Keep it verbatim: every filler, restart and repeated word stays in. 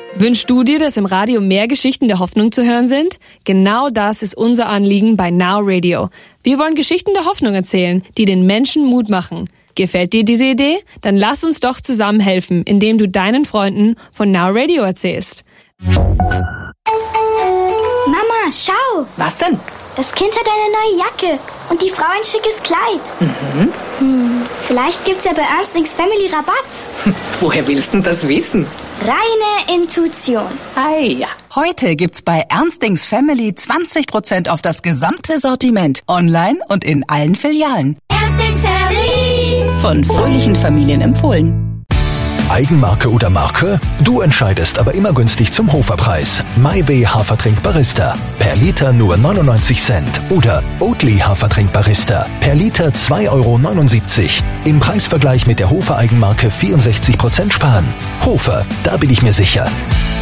Wünschst du dir, dass im Radio mehr Geschichten der Hoffnung zu hören sind? Genau das ist unser Anliegen bei Now Radio. Wir wollen Geschichten der Hoffnung erzählen, die den Menschen Mut machen. Gefällt dir diese Idee? Dann lass uns doch zusammen helfen, indem du deinen Freunden von Now Radio erzählst. Mama, schau! Was denn? Das Kind hat eine neue Jacke und die Frau ein schickes Kleid. Mhm. Hm, vielleicht gibt's ja bei Ernstings Family Rabatt. Hm, woher willst du das wissen? Reine Intuition. Ah ja. Heute gibt's bei Ernstings Family zwanzig Prozent auf das gesamte Sortiment. Online und in allen Filialen. Ernstings Family. Von fröhlichen Familien empfohlen. Eigenmarke oder Marke? Du entscheidest, aber immer günstig zum Hoferpreis. MyWay Hafertrink Barista. Per Liter nur neunundneunzig Cent. Oder Oatly Hafertrink Barista. Per Liter zwei Euro neunundsiebzig. Im Preisvergleich mit der Hofer Eigenmarke vierundsechzig Prozent sparen. Hofer, da bin ich mir sicher.